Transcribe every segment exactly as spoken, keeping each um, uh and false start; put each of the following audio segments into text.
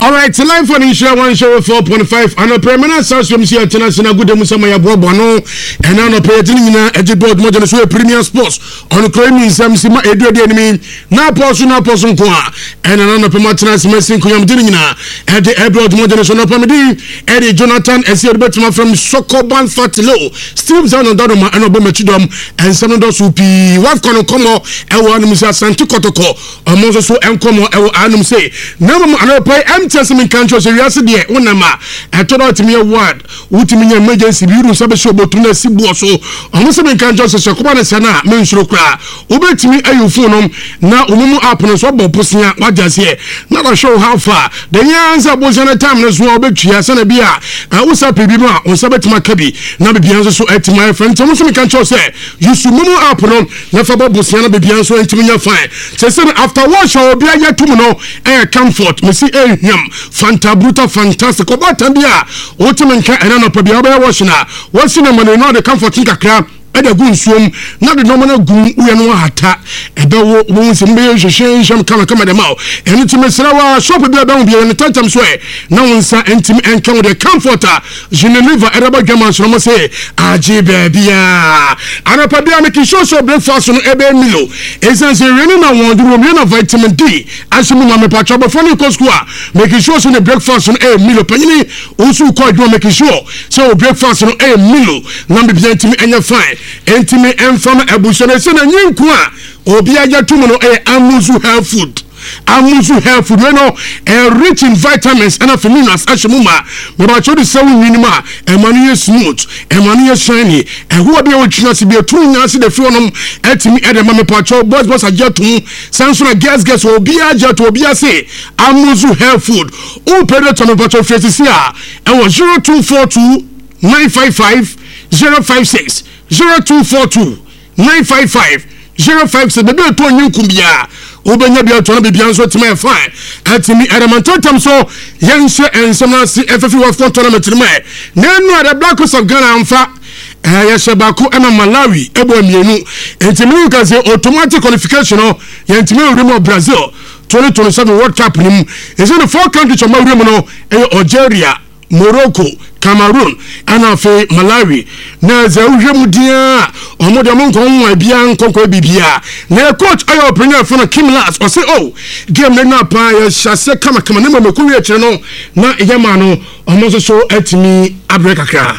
All right, live for Insha one show four point five. And a permanent source from Sia Tenasina Good Musamaya Bobono, and on a Petina, Edgebord Modern Sway Premier Sports, on a claiming some Sima Edward enemy, now person, now person, and another Pematinas Messing Kuyam Dinina, at the Edward Modern Sonopamidi, Eddie Jonathan, and Sia Betma from Sokoban Fatilo, Steve Zan and Dodoma, and Obama Chidom, and some of those who be what can come out, and one Musa Santikotoko, or Moses and Como, and Anum say, never I pay M. Testament country, so yes, dear, one nama, I told out to me a word, Utimi emergency, you sabe show Botuna Sibuoso, almost seven countries, so Kubana Sana, Menshroka, Ube to me a euphonum, now Umu Apon, so Bopusia, what does here? Not a show how far. The answer was on a time as well, but she has a beer. I was up a bima, on Sabbat Maccabi, now be Bianzo so at my friend, Thomas Cancho say, you should Mumu Apon, Nafaba Bosiana be Bianzo and Timina fine. So after watch, I will be a Yatumo, air comfort, Messi A. Yam, Fanta Bruta, fantastic. What a beer, Otaman and Anna Pabia Washina, what's in a man, not the comfort in a crab. Eda gun swom na de nomo gun uye no hata ebe wo wo nsimbe hwehwe kama kama dem aw eni time srawa shop bia ba bia ne tantam so e na wonsa entimi enka wo de comforter Geneva eraba dwaman so mo say aje bia anapa bia make sure so breakfast no ebe milo esan se reni na won duro me na vitamin D asimu ma me pacho bo foni ko school make sure so ne breakfast no e milo panyini osu ko dwo make sure so breakfast no e milo na be bia entimi enya fine Entime enfam ebusone se na nyinku a obi aja tumu no eh amuzu health food amuzu health food we no eh rich in vitamins and minerals ashimuma me ba chodi se winima e manu smooth e manu shiny e ho obi o twina se bi tu nya se de fi onom etimi e de ma me pacho boss boss aja tum sansuna gas gas obi aja to obi ase amuzu health food o predator me pacho face se a e wo zero two four two nine five five zero five six zero two four two nine five five zero five six bebe to nyinkum bia obenya bia to na bia nso tema fine atimi eremantotam so yenhye ensem na si efafi wa for tournament ma na enu ada Black House of Ghana amfa eh ya shebako ema Malawi ebo mienu entimi ka se automatic qualification no yentimi urimo Brazil twenty twenty-seven World Cup nim is in the four countries of Urimo no eh Algeria, Morocco, Cameroon, and afe Malawi. Na za uhwemu dia omo de mo nko wa bia nkonko bibia. Na coach ayo premier for Kim Last o say oh game na pa ya shase kama kama na me ko wi akire no na yema no omo so so atimi abre kakra.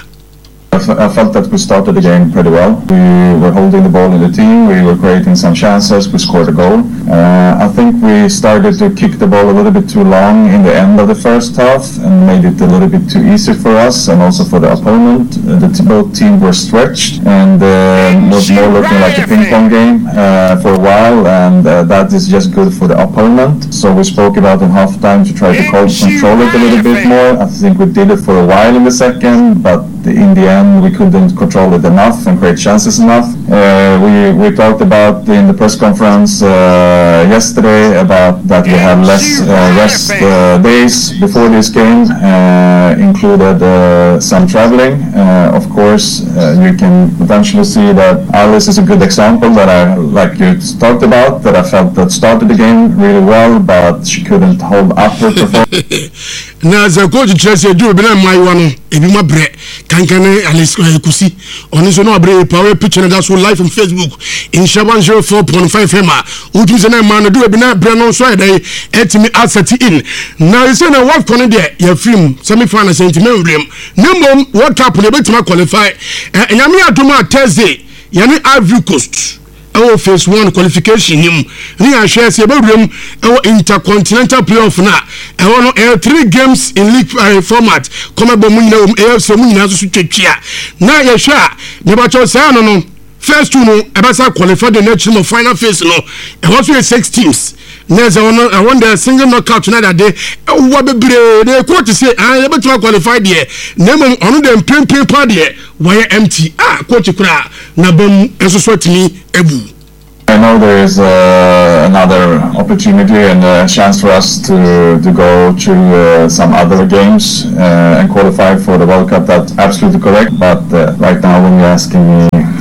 I felt that we started the game pretty well. We were holding the ball in the team, we were creating some chances, we scored a goal. Uh, I think we started to kick the ball a little bit too long in the end of the first half and made it a little bit too easy for us and also for the opponent. Uh, the both teams were stretched and uh, was more looking like a ping pong game uh, for a while, and uh, that is just good for the opponent. So we spoke about in halftime to try to control it a little bit more. I think we did it for a while in the second, but in the end we couldn't control it enough and create chances enough. Uh, we we talked about in the press conference uh, yesterday about that we have less uh, rest uh, days before this game, uh, included uh, some traveling. Uh, of course, uh, you can eventually see that Alice is a good example that I, like you talked about, that I felt that started the game really well, but she couldn't hold up her performance. Na za coach Chelsea do be na mai wano ebi ma bre kankane Alice Kusi oni so no abre power picture na so live on Facebook in Shaban zero four point five F M utu se na man do be na bre no so edai etimi asset in na se na what kon de ya film semi final sentiment wrem nembom World Cup ne betima qualify enyame adoma Thursday yani Ivory Coast our phase one qualification him ni ahwe se bewrem our intercontinental playoff na e wono e three games in league uh, format come bo mu nyina um e so mu nyina so twetwia na ye hwe a ne ba cho say no no first two no e ba sa qualify the next no final phase no e was six teams. There's one I wonder a single knockout na that day what bebre the coach say ah you better qualify there name on them pin pin pa there why empty ah coach kura na bam enso so timi ebu. I know there is uh, another opportunity and a chance for us to to go to uh, some other games uh, and qualify for the World Cup. That's absolutely correct. But uh, right now, when you're asking me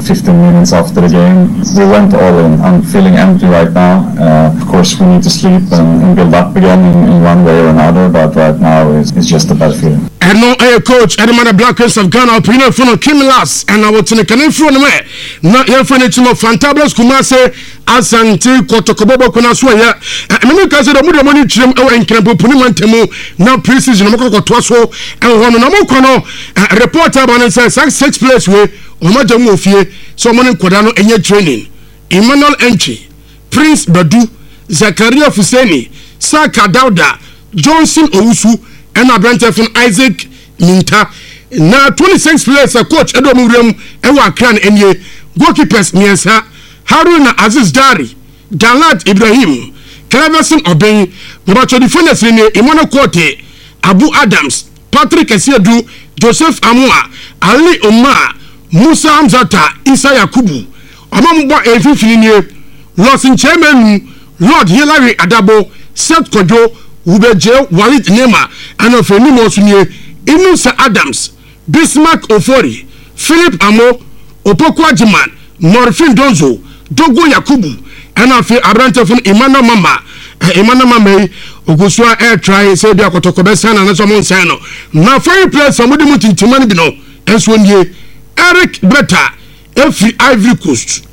fifteen minutes after the game. We went all in. I'm feeling empty right now. Uh, of course, we need to sleep and, and build up again in, in one way or another, but right now it's, it's just a bad feeling. And no, a coach, and the Black Race of Ghana, opinion from Kim Lass, and I will take a name from the way. Not your financial fantabulous Kumase, Asante, Kotokobo, Konaswaya, and the Mikasa, the Muda Money Trim, and Campo Punimantemo, now precision, Moko Twaso, and one Namokono, reporter, and says, six place way, Omajamu Fie, someone in Kodano, and your training. Emmanuel Entry, Prince Badu, Zakaria Fuseni, Saka Dauda, Johnson Owusu, and a branch from Isaac Minta. Now twenty-six players a coach Edo Muriam Ewa Kran Enye, goalkeepers Miensa, Haruna Aziz Dari, Dalat Ibrahim, Cleverson Obeng, Mabacho defenders in Imano Kote, Abu Adams, Patrick Esiadu, Joseph Amua, Ali Omar, Musa Amzata, Isa Yakubu, Amambo Efifini, Losin Chairman, Lord Hilary Adabo, Seth Kojo, Ubeje, Walid Nema, and of Enimo Sunye, Inusa Adams, Bismarck Ofori, Philip Amo, Opokwa Jiman, Morfin Donzo, Dogo Yakubu, and of Abrante from Imana Mama, Imana Mame, Ogusua Air Try, Sabia Kotokobesan, and Samon Sano. Now, fire players, somebody mutin Timanibino, and Swanye, Eric Beta, every Ivory Coast,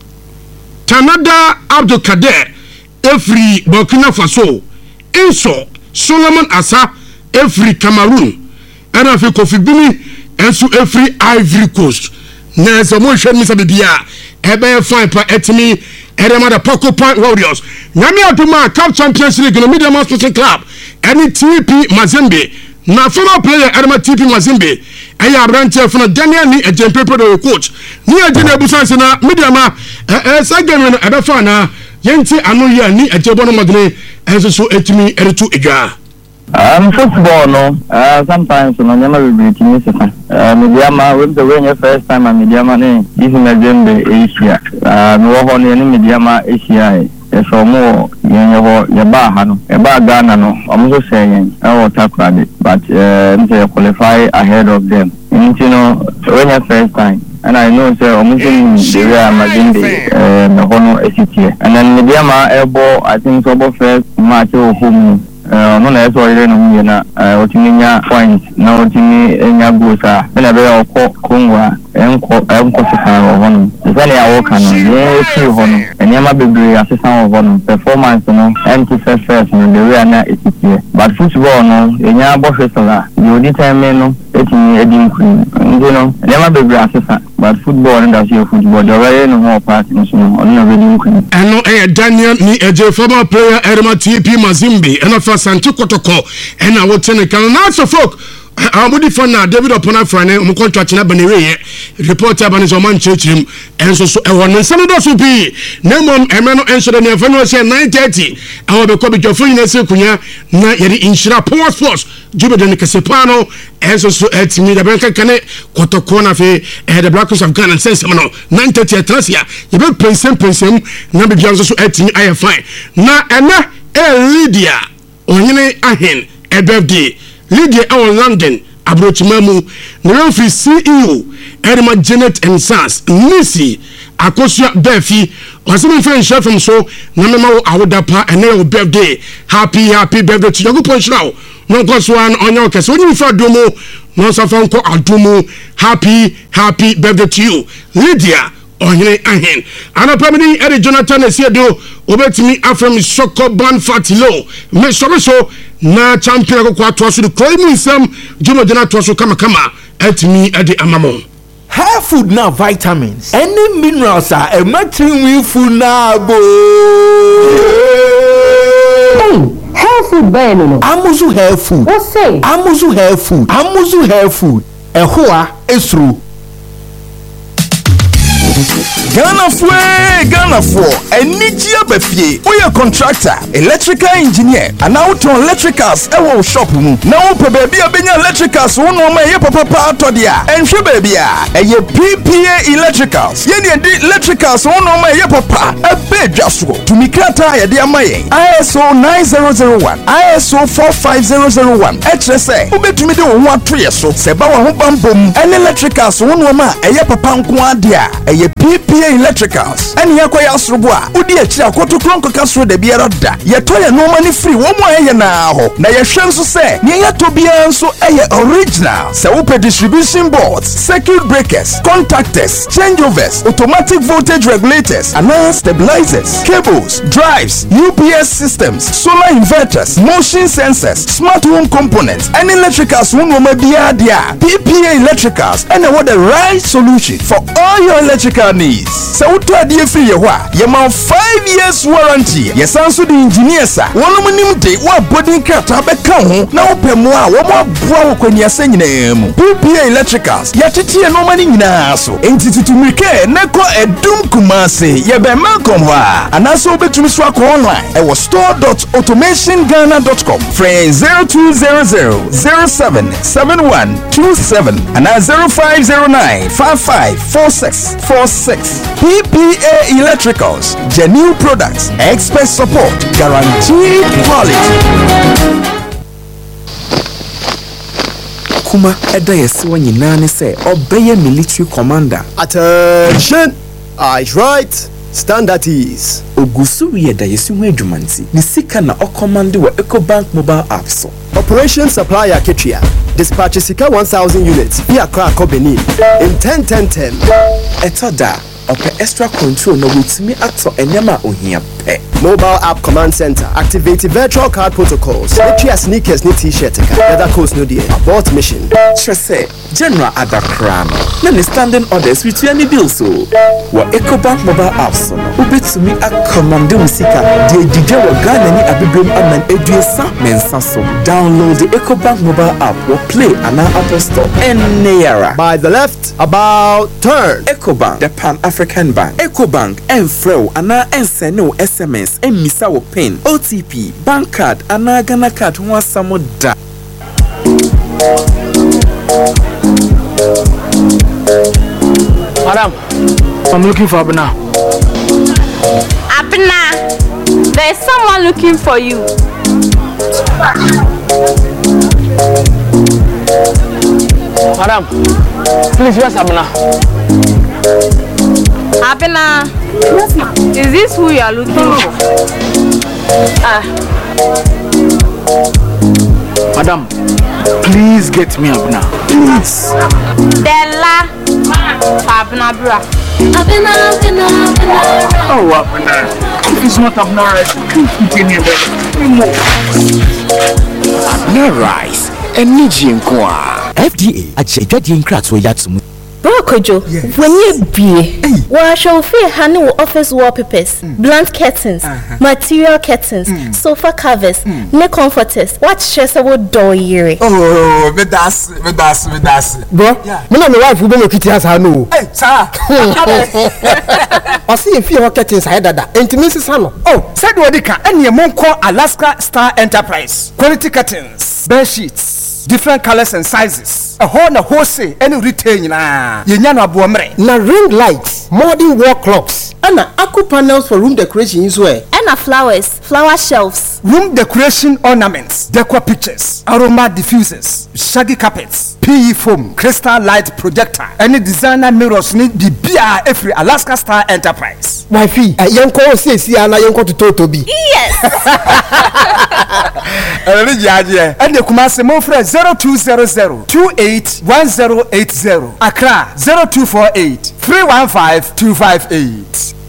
Tanada Abdul Kader, every Burkina Faso, Enso, Solomon Asa, every Cameroon, and of Kofi Bini, and so every Ivory Coast. Now, some more shame, Mister Bibia, Ebe fine per etimi, Edema Poco Point Warriors. Nami Atuma, Cup Champions League, no Media Sporting Club, any T P Mazembe, na former player Edema T P Mazembe, and ya branch from Daniel Ni, a Jempe Pro coach. Ni a Jene Busansana, Media Ma, a Sagan, Abafana, Yenti Anuya, Ni a Jebono Madre, and so etimi, Eritu Ega. Um, football, no. Uh, sometimes, no, never will be to Uh, Mediama, with the way first time, and Mediama, this is Mazembe Asia. Uh, no one in Mediama Asia. If for more, you Bahano, a bar Ghana, no, I'm also saying, I will talk about it, but uh, they qualify ahead of them. And you know, when your first time. And I know, sir, I'm moving the Real Madrid, uh, the Hono A C T. And then Mediama, elbow, I think, so first match of home. Uh, no, that's why I don't know. Uh, what you mean, points. Now, what you mean, in your boots are. When I very call Kungwa, and I'm Costa one. It's only a walk on. Yes, you honor. And Yama Baby, assistant of one performance, you know, empty first, first, and the real is here. But football, no, in your boss, you determine, no, it's in a dim queen. You know, Yama Baby assistant. But football and that's your football. The way no more partners, no, on your wedding queen. And no, a Daniel, ni a former player, Edema T P Mazimbi, and a first Antikotoko, and I will tell you, can so folk. I'm with the David Opona Friday, um, contract in Abanere, reporter Banizoman Churchim, and so one and some of those will be no more Emmanuel answer than your nine thirty. I will be coming to Funya Sekunya, not yet in Shira Power Sports, Jubilee Casipano, and so at me the Banka Cane, Kotokona Fe, and the Blackers of Ghana and Sensamano, nine thirty at Tracia, you will pay some person, number Johnson at me, I am fine. Na Anna, El Lydia, Onyene Ahen, a birthday. Lydia in London, Abrochimamu, Nerofi C E O, Edema Janet and Sons, Nisi, Akosia Befi, or some friend chef from so, Namamo Awodapa, and their birthday. Happy, happy birthday to Yago Punch now. No cost one on your case. When you for Domo, no Safanko Adumo, happy, happy birthday to you, Lydia. Ohine ahen ana pamini Eddie Jonathan Esiedo obetimi afrem soko ban fatilo me so so na champion ko kwato so ko mu nsam jumo dina to so kama kama etimi Eddie amamo hair food na vitamins any minerals are a matching with food na go hey hair food be no Amuzu hair food what say Amuzu hair food Amuzu hair food ehoa esru Ghana fwe, Ghana fwo, enijia befye, oya contractor, electrical engineer, and now to electricals, ewo shop mu. Now pe baby abenya electricals, uno ma ye papa pa to dia. Enhwe baby a, eye P P A electricals. Ye de electricals uno ma ye papa, ebe dwaso. Tumikata ye de amaye. I S O nine zero zero one, I S O four five zero zero one. H S A, ubetumi de wo ato ye so. Se ba wo ho bambom, en electricals uno ma eye papa nko ade a. ɛyɛ P P A Electricals ɛne yɛkɔ yɛ asorobo a wodi akyiri akoto kronko kasoro da biara da yɛtɔ yɛ noma ne free wɔn mu a ɛyɛ naa hɔ na yɛhwɛ nso sɛ nea yɛtɔ biara nso ɛyɛ original sɛ wopɛ distribution boards circuit breakers contactors changeovers automatic voltage regulators anaa stabilizers cables drives U P S systems solar inverters motion sensors smart home components and electricals wɔn noma biara deɛ P P A Electricals ɛna wɔ the right solution for all your electrical needs sɛ wotɔ adeɛ firi yɛ hɔ a yɛma five years warranty yɛsan so de engineers a wɔn mu nim de wɔ abɔden krataa bɛka ho na wopɛ mu a wɔn aboa wɔ kwaniasa nyinaa mu P P A Electricals yɛtete yɛ nɔɔma ne nyinaa so enti tutumirike ne kɔ ɛdum kumase yɛbɛn Malcolm hɔ a anaasɛ wobɛtumi so akɔ online ɛwɔ store dot automation ghana dot com frɛ zero two zero zero zero seven seven one two seven anaa zero five zero nine five five four six four six P P A Electricals genuine products expert support guaranteed quality. Kuma ɛda yɛsi wɔ nyinaa ne sɛ ɔbɛyɛ military commander. Attention! Eyes right, stand at ease. Ogusu yɛ da yɛsi ho adwuma nti ne sika na ɔcommand wɔ EcoBank mobile app so. Operation Supply Aketia. Dispatch Sika one thousand units via Accra Benin in ten ten ten. Ɛtɔ da ɔpɛ extra control na wotumi atɔ ɛnyɛma ohia pɛ. Mobile app command center activate virtual card protocols. Letria sneakers ni t-shirt ka. Leather coats no dear. Abort mission. Kyerɛ sɛ General Adakra no na ne standing orders with any bill so. Wɔ EcoBank mobile app so no wobɛtumi akɔmmande wo sika deɛ didwa wɔ Ghana ni abibirem aman aduasa mensa so. Download the EcoBank mobile app wɔ Play anaa Apple Store ɛnnɛ yara. By the left, about turn. EcoBank, the Pan-African Bank. EcoBank ɛmfrɛ wo anaa ɛnsɛne wo S M S ɛmmisa wo PIN, O T P, bank card anaa Ghana card ho asamo da. Madam, I'm looking for Abna. Abna, there's someone looking for you. Madam, please, where's Abna? Abna, is this who you are looking for? Ah. Madam, please get me Abna. Please. Della. Abna bra. Abna, Abna, Abna. Oh, Abna. If it's not Abna rice, please continue better. Abna rice. Energy nkwa. F D A ajejade nkratso yatsumu. Brokojo, when you be, well, shall feel honey office wallpapers, blunt curtains, material curtains, sofa covers, neck comforters. What stress about door year? Oh, me das, me das, me das. Bro, me na my wife will be kitty as I know. Hey, sir. I see if you have curtains I dada. Intimacy sano. Oh, said Wadika, and your mom call Alaska Star Enterprise. Quality curtains, bed sheets. Different colors and sizes. A whole na wholesale any retail na. Yenyano abuamre. Na ring lights, modern wall clocks. And aqua panels for room decoration is where. And flowers, flower shelves. Room decoration ornaments, decor pictures, aroma diffusers, shaggy carpets, P E foam, crystal light projector. Any designer mirrors need the B R every Alaska Star Enterprise. Wifey, a young call say see ana young call to Totobi. Yes. And the Kumasi mo friend zero two zero zero two eight one zero eight zero. Accra zero two four eight three one five two five eight.